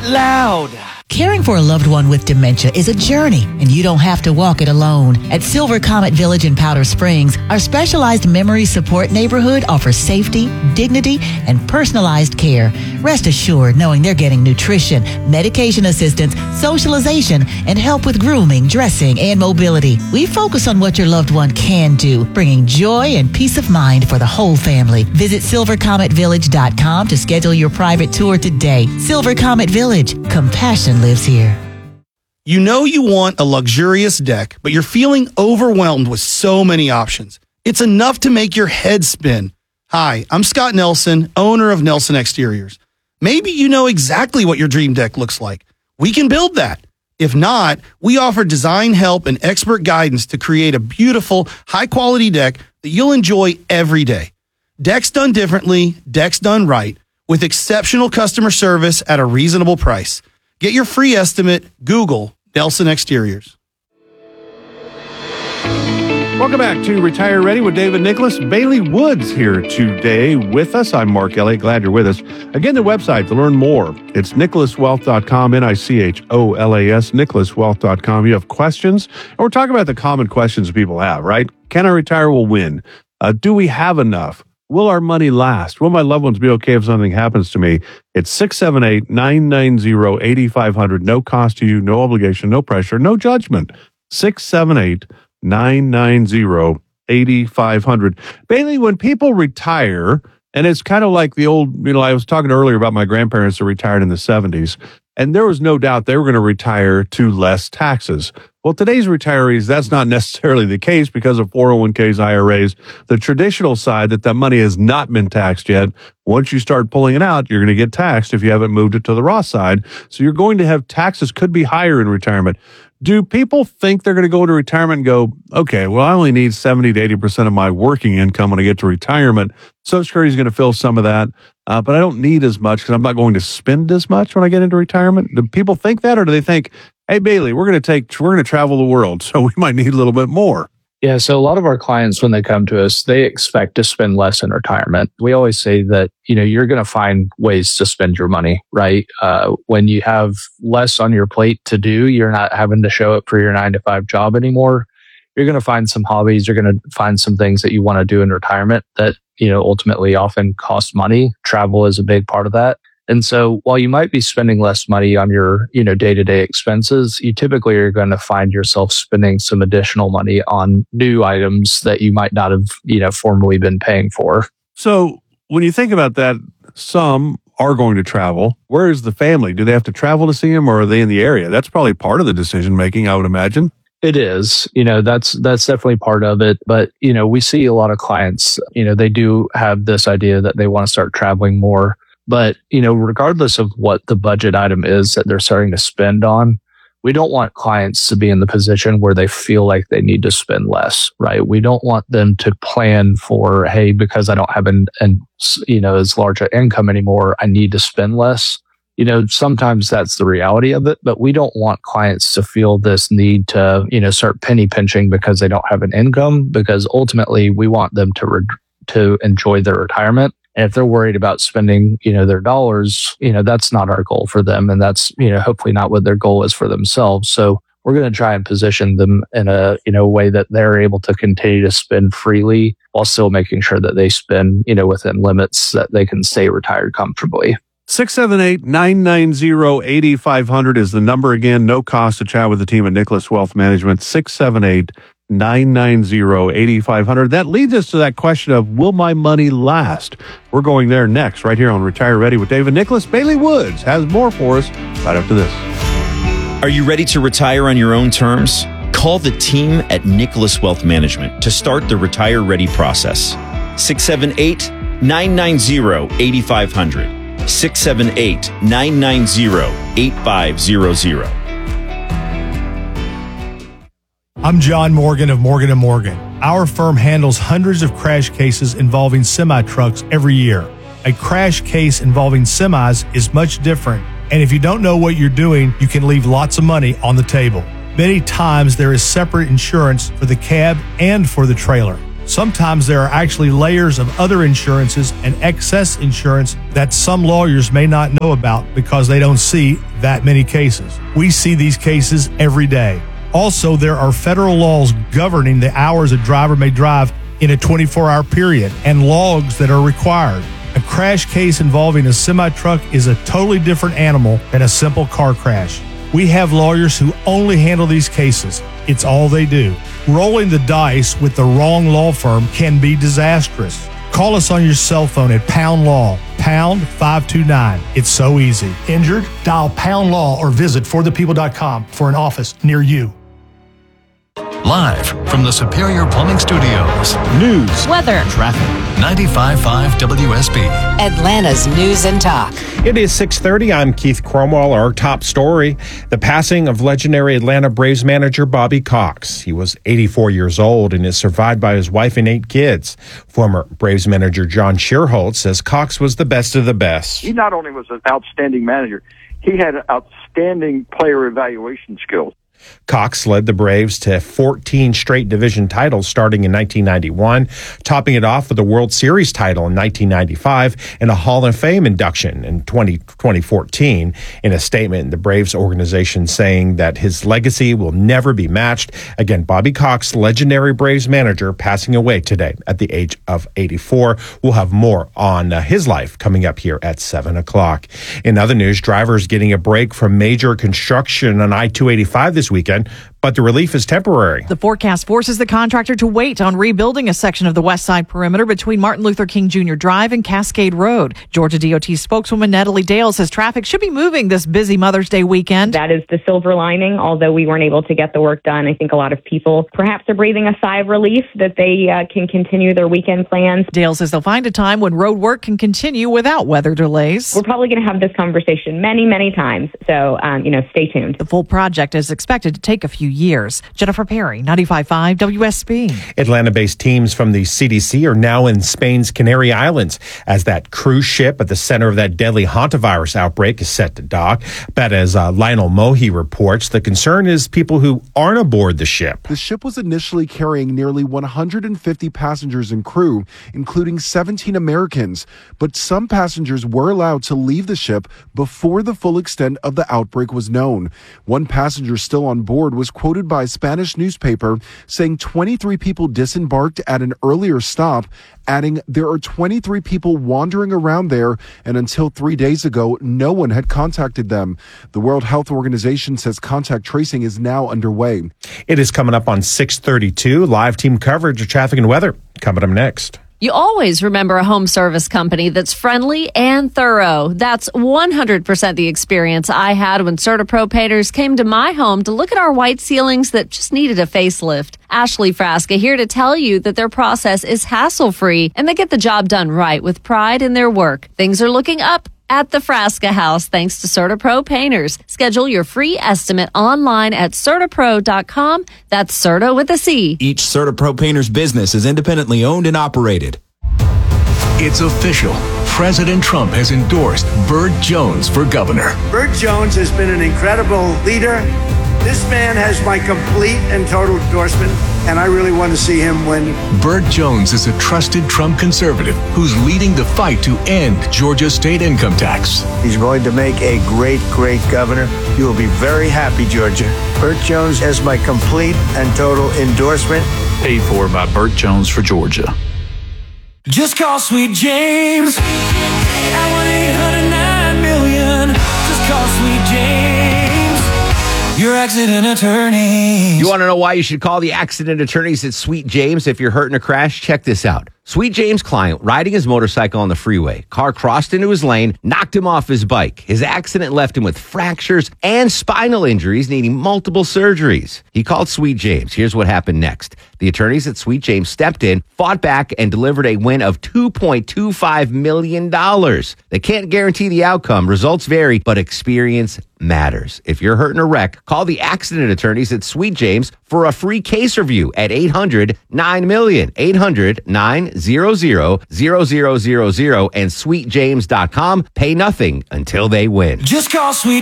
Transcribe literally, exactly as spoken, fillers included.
loud. Caring for a loved one with dementia is a journey, and you don't have to walk it alone. At Silver Comet Village in Powder Springs, our specialized memory support neighborhood offers safety, dignity, and personalized care. Rest assured knowing they're getting nutrition, medication assistance, socialization, and help with grooming, dressing, and mobility. We focus on what your loved one can do, bringing joy and peace of mind for the whole family. Visit silver comet village dot com to schedule your private tour today. Silver Comet Village. Compassion lives here. You know you want a luxurious deck, but you're feeling overwhelmed with so many options. It's enough to make your head spin. Hi, I'm Scott Nelson, owner of Nelson Exteriors. Maybe you know exactly what your dream deck looks like. We can build that. If not, we offer design help and expert guidance to create a beautiful, high-quality deck that you'll enjoy every day. Decks done differently, decks done right, with exceptional customer service at a reasonable price. Get your free estimate. Google Nelson Exteriors. Welcome back to Retire Ready with David Nicholas. Bailey Woods here today with us. I'm Mark Elliott. Glad you're with us. Again, the website to learn more, it's nicholas wealth dot com, N I C H O L A S, nicholas wealth dot com. You have questions, and we're talking about the common questions people have, right? Can I retire? Will win? Uh, do we have enough? Will our money last? Will my loved ones be okay if something happens to me? It's six seven eight, nine nine zero, eight five zero zero. No cost to you, no obligation, no pressure, no judgment. six seven eight, nine nine zero, eight five zero zero. Bailey, when people retire, and it's kind of like the old, you know, I was talking earlier about my grandparents that retired in the seventies, and there was no doubt they were going to retire to less taxes. Well, today's retirees, that's not necessarily the case because of four oh one k's, I R As. The traditional side, that that money has not been taxed yet. Once you start pulling it out, you're going to get taxed if you haven't moved it to the Roth side. So you're going to have taxes could be higher in retirement. Do people think they're going to go into retirement and go, okay, well, I only need seventy to eighty percent of my working income when I get to retirement. Social Security is going to fill some of that, uh, but I don't need as much because I'm not going to spend as much when I get into retirement. Do people think that, or do they think, hey, Bailey, we're going to take, we're going to travel the world, so we might need a little bit more? Yeah, so a lot of our clients, when they come to us, they expect to spend less in retirement. We always say that, you know, you're going to find ways to spend your money, right? Uh, when you have less on your plate to do, you're not having to show up for your nine to five job anymore. You're going to find some hobbies. You're going to find some things that you want to do in retirement that, you know, ultimately often cost money. Travel is a big part of that. And so while you might be spending less money on your, you know, day-to-day expenses, you typically are going to find yourself spending some additional money on new items that you might not have, you know, formerly been paying for. So when you think about that, some are going to travel. Where is the family? Do they have to travel to see them, or are they in the area? That's probably part of the decision-making, I would imagine. It is, you know, that's, that's definitely part of it. But, you know, we see a lot of clients, you know, they do have this idea that they want to start traveling more. But, you know, regardless of what the budget item is that they're starting to spend on, we don't want clients to be in the position where they feel like they need to spend less, right? We don't want them to plan for, hey, because I don't have an, an you know, as large an income anymore, I need to spend less. You know, sometimes that's the reality of it, but we don't want clients to feel this need to, you know, start penny pinching because they don't have an income, because ultimately we want them to, re- to enjoy their retirement. And if they're worried about spending, you know, their dollars, you know, that's not our goal for them. And that's, you know, hopefully not what their goal is for themselves. So we're going to try and position them in a, you know, way that they're able to continue to spend freely while still making sure that they spend, you know, within limits that they can stay retired comfortably. six seven eight, nine nine zero, eight five zero zero is the number again. No cost to chat with the team at Nicholas Wealth Management. six seven eight, nine nine zero, eight five zero zero. That leads us to that question of, will my money last? We're going there next, right here on Retire Ready with David Nicholas. Bailey Woods has more for us right after this. Are you ready to retire on your own terms? Call the team at Nicholas Wealth Management to start the Retire Ready process. six seven eight, nine nine zero, eight five zero zero. six seven eight, nine nine zero, eight five zero zero. I'm John Morgan of Morgan and Morgan. Our firm handles hundreds of crash cases involving semi-trucks every year. A crash case involving semis is much different, and if you don't know what you're doing, you can leave lots of money on the table. Many times there is separate insurance for the cab and for the trailer. Sometimes there are actually layers of other insurances and excess insurance that some lawyers may not know about because they don't see that many cases. We see these cases every day. Also, there are federal laws governing the hours a driver may drive in a twenty-four hour period and logs that are required. A crash case involving a semi-truck is a totally different animal than a simple car crash. We have lawyers who only handle these cases. It's all they do. Rolling the dice with the wrong law firm can be disastrous. Call us on your cell phone at Pound Law, pound five two nine. It's so easy. Injured? Dial Pound Law or visit for the people dot com for an office near you. Live from the Superior Plumbing Studios. News, weather, traffic. ninety-five point five W S B. Atlanta's News and Talk. It is six thirty. I'm Keith Cromwell. Our top story, the passing of legendary Atlanta Braves manager Bobby Cox. He was eighty-four years old and is survived by his wife and eight kids. Former Braves manager John Shearholtz says Cox was the best of the best. He not only was an outstanding manager, he had outstanding player evaluation skills. Cox led the Braves to fourteen straight division titles starting in nineteen ninety-one, topping it off with a World Series title in nineteen ninety-five and a Hall of Fame induction in twenty fourteen. In a statement, the Braves organization saying that his legacy will never be matched. Again, Bobby Cox, legendary Braves manager, passing away today at the age of eighty-four. We'll have more on uh, his life coming up here at seven o'clock. In other news, drivers getting a break from major construction on I two eighty-five this weekend, but the relief is temporary. The forecast forces the contractor to wait on rebuilding a section of the west side perimeter between Martin Luther King Junior Drive and Cascade Road. Georgia D O T spokeswoman Natalie Dale says traffic should be moving this busy Mother's Day weekend. That is the silver lining. Although we weren't able to get the work done, I think a lot of people perhaps are breathing a sigh of relief that they uh, can continue their weekend plans. Dale says they'll find a time when road work can continue without weather delays. We're probably going to have this conversation many, many times. So, um, you know, stay tuned. The full project is expected to take a few years. Jennifer Perry, ninety-five point five W S B. Atlanta-based teams from the C D C are now in Spain's Canary Islands as that cruise ship at the center of that deadly hantavirus outbreak is set to dock. But as uh, Lionel Mohi reports, the concern is people who aren't aboard the ship. The ship was initially carrying nearly one hundred fifty passengers and crew, including seventeen Americans. But some passengers were allowed to leave the ship before the full extent of the outbreak was known. One passenger still on board was quoted by a Spanish newspaper saying twenty-three people disembarked at an earlier stop, adding there are twenty-three people wandering around there, and until three days ago, no one had contacted them. The World Health Organization says contact tracing is now underway. It is coming up on six thirty-two. Live team coverage of traffic and weather coming up next. You always remember a home service company that's friendly and thorough. That's one hundred percent the experience I had when CertaPro painters came to my home to look at our white ceilings that just needed a facelift. Ashley Frasca here to tell you that their process is hassle-free and they get the job done right with pride in their work. Things are looking up at the Frasca House thanks to CertaPro painters. Schedule your free estimate online at Certapro dot com. That's Certa with a C. Each CertaPro painter's business is independently owned and operated. It's official. President Trump has endorsed Burt Jones for governor. Burt Jones has been an incredible leader. This man has my complete and total endorsement, and I really want to see him win. Burt Jones is a trusted Trump conservative who's leading the fight to end Georgia's state income tax. He's going to make a great, great governor. You will be very happy, Georgia. Burt Jones has my complete and total endorsement. Paid for by Burt Jones for Georgia. Just call Sweet James at one eight hundred nine million. Just call Sweet James, your accident attorney. You want to know why you should call the accident attorneys at Sweet James if you're hurt in a crash? Check this out. Sweet James' client, riding his motorcycle on the freeway. Car crossed into his lane, knocked him off his bike. His accident left him with fractures and spinal injuries, needing multiple surgeries. He called Sweet James. Here's what happened next. The attorneys at Sweet James stepped in, fought back, and delivered a win of two point two five million dollars. They can't guarantee the outcome. Results vary, but experience matters. If you're hurt in a wreck, call the accident attorneys at Sweet James for a free case review at eight hundred nine million, eight hundred nine hundred zero zero zero zero and sweet james dot com. Pay nothing until they win. Just call Sweet